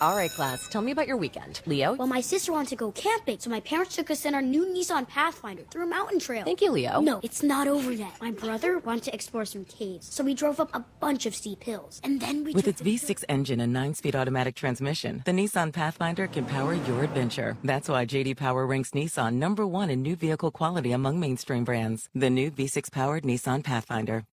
All right, class, tell me about your weekend. Leo? Well, my sister wanted to go camping, so my parents took us in our new Nissan Pathfinder through a mountain trail. Thank you, Leo. No, it's not over yet. My brother wanted to explore some caves, so we drove up a bunch of steep hills. And then we With its V6 engine and 9-speed automatic transmission, the Nissan Pathfinder can power your adventure. That's why J.D. Power ranks Nissan #1 in new vehicle quality among mainstream brands. The new V6-powered Nissan Pathfinder.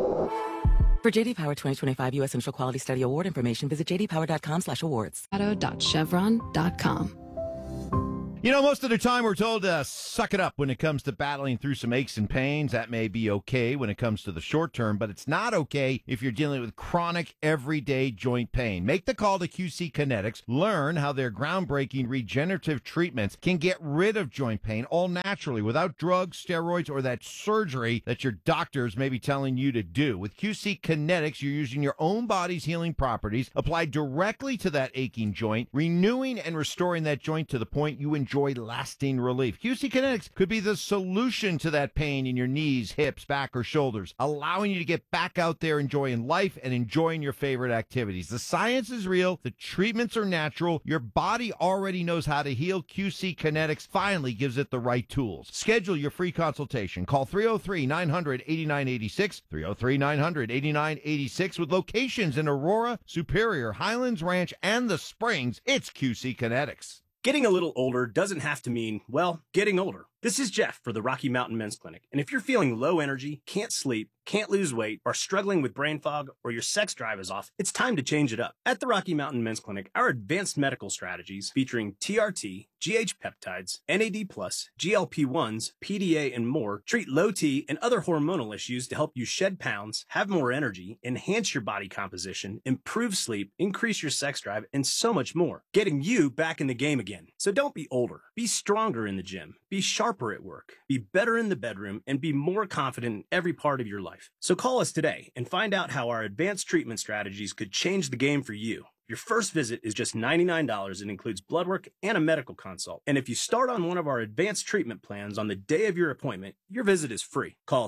For J.D. Power 2025 U.S. Central Quality Study Award information, visit jdpower.com/awards. Chevron.com. You know, most of the time we're told to suck it up when it comes to battling through some aches and pains. That may be okay when it comes to the short term, but it's not okay if you're dealing with chronic, everyday joint pain. Make the call to QC Kinetics. Learn how their groundbreaking regenerative treatments can get rid of joint pain all naturally without drugs, steroids, or that surgery that your doctors may be telling you to do. With QC Kinetics, you're using your own body's healing properties applied directly to that aching joint, renewing and restoring that joint to the point you enjoy lasting relief. QC Kinetics could be the solution to that pain in your knees, hips, back, or shoulders, allowing you to get back out there enjoying life and enjoying your favorite activities. The science is real. The treatments are natural. Your body already knows how to heal. QC Kinetics finally gives it the right tools. Schedule your free consultation. Call 303-900-8986, 303-900-8986 with locations in Aurora, Superior, Highlands Ranch, and the Springs. It's QC Kinetics. Getting a little older doesn't have to mean, well, getting older. This is Jeff for the Rocky Mountain Men's Clinic. And if you're feeling low energy, can't sleep, can't lose weight, are struggling with brain fog, or your sex drive is off, it's time to change it up. At the Rocky Mountain Men's Clinic, our advanced medical strategies featuring TRT, GH peptides, NAD+, GLP-1s, PDA, and more treat low T and other hormonal issues to help you shed pounds, have more energy, enhance your body composition, improve sleep, increase your sex drive, and so much more. Getting you back in the game again. So don't be older. Be stronger in the gym. Be sharper at work. Be better in the bedroom, and be more confident in every part of your life. So call us today and find out how our advanced treatment strategies could change the game for you. Your first visit is just $99 and includes blood work and a medical consult. And if you start on one of our advanced treatment plans on the day of your appointment, your visit is free. Call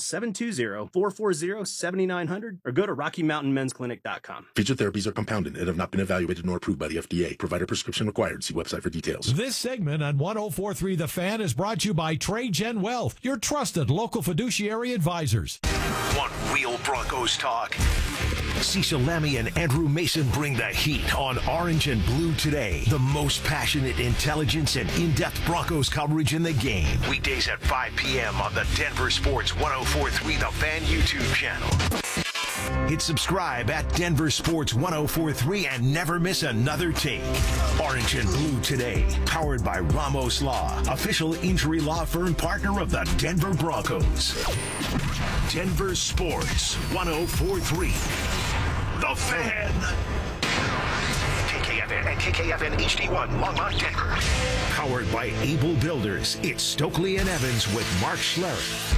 720-440-7900 or go to RockyMountainMen'sClinic.com. Featured therapies are compounded and have not been evaluated nor approved by the FDA. Provider prescription required. See website for details. This segment on 104.3 The Fan is brought to you by TradeGen Wealth, your trusted local fiduciary advisors. One real Broncos talk. Cecil Lammy and Andrew Mason bring the heat on Orange and Blue today. The most passionate intelligence and in-depth Broncos coverage in the game. Weekdays at 5 p.m. on the Denver Sports 104.3 The Fan YouTube channel. Hit subscribe at Denver Sports 104.3 and never miss another take. Orange and Blue today. Powered by Ramos Law, official injury law firm partner of the Denver Broncos. Denver Sports 104.3. The Fan. KKFN and KKFN HD1 Longmont, Denver. Powered by Able Builders. It's Stokely and Evans with Mark Schlereth.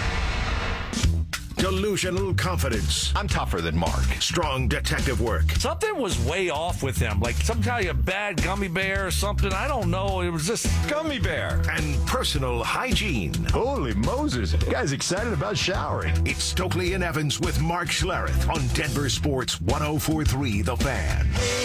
Delusional confidence. I'm tougher than Mark. Strong detective work. Something was way off with him, like some kind of bad gummy bear or something. I don't know. It was just gummy bear. And personal hygiene. Holy Moses. You guys excited about showering. It's Stokely and Evans with Mark Schlereth on Denver Sports 104.3 The Fan.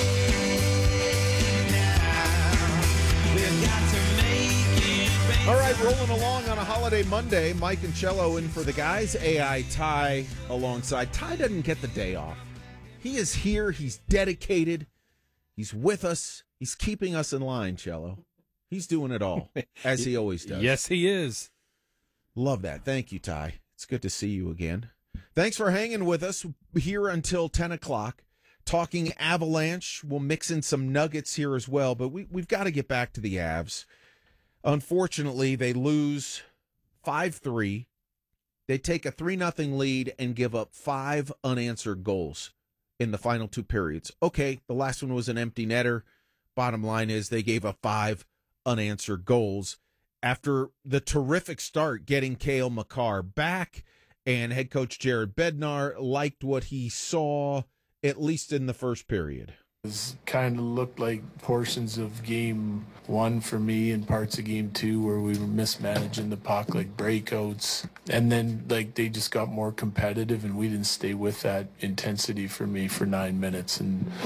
All right, rolling along on a holiday Monday. Mike and Cello in for the guys. AI Ty alongside. Ty doesn't get the day off. He is here. He's dedicated. He's with us. He's keeping us in line, Cello. He's doing it all, as he always does. Yes, he is. Love that. Thank you, Ty. It's good to see you again. Thanks for hanging with us here until 10 o'clock. Talking Avalanche. We'll mix in some Nuggets here as well, but we've got to get back to the Avs. Unfortunately, they lose 5-3. They take a 3-0 lead and give up 5 unanswered goals in the final 2 periods. Okay, the last one was an empty netter. Bottom line is they gave up 5 unanswered goals after the terrific start getting Cale Makar back, and head coach Jared Bednar liked what he saw, at least in the first period. It kind of looked like portions of game 1 for me and parts of game 2 where we were mismanaging the puck, like breakouts. And then they just got more competitive and we didn't stay with that intensity for me for 9 minutes. And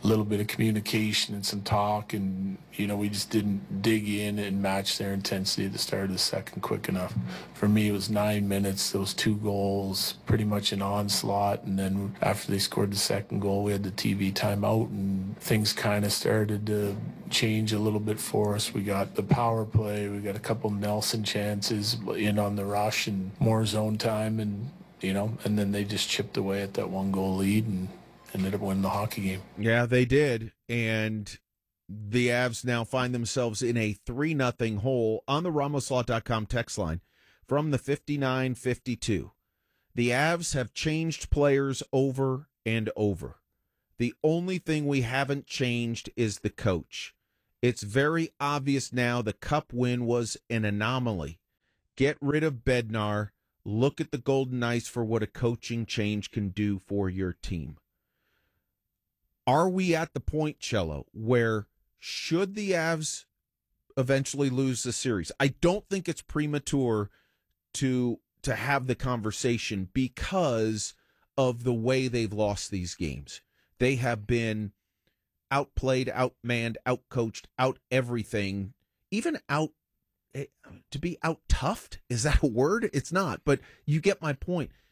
little bit of communication and some talk, and we just didn't dig in and match their intensity at the start of the second quick enough. For me, it was 9 minutes, those 2 goals, pretty much an onslaught, and then after they scored the second goal, we had the TV timeout, and things kind of started to change a little bit for us. We got the power play, we got a couple Nelson chances in on the rush and more zone time, and and then they just chipped away at that 1-goal lead and ended up winning the hockey game. Yeah, they did. And the Avs now find themselves in a 3-0 hole on the RamosLaw.com text line from the 59-52. The Avs have changed players over and over. The only thing we haven't changed is the coach. It's very obvious now the Cup win was an anomaly. Get rid of Bednar. Look at the Golden Knights for what a coaching change can do for your team. Are we at the point, Cello, where should the Avs eventually lose the series? I don't think it's premature to have the conversation because of the way they've lost these games. They have been outplayed, outmanned, outcoached, out everything, even to be out-toughed. Is that a word? It's not, but you get my point.